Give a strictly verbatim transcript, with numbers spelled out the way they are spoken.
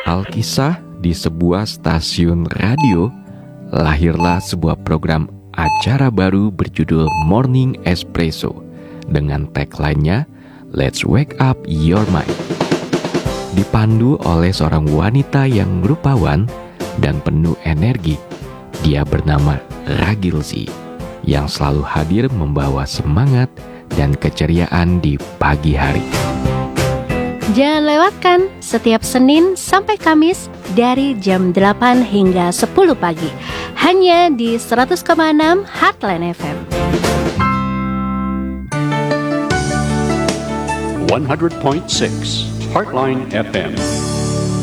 Alkisah, di sebuah stasiun radio, lahirlah sebuah program acara baru berjudul Morning Espresso dengan tagline-nya Let's Wake Up Your Mind. Dipandu oleh seorang wanita yang rupawan dan penuh energi. Dia bernama Ragilzi, yang selalu hadir membawa semangat dan keceriaan di pagi hari. Jangan lewatkan setiap Senin sampai Kamis dari jam delapan hingga sepuluh pagi. Hanya di seratus koma enam Heartland F M. one hundred point six Heartline F M.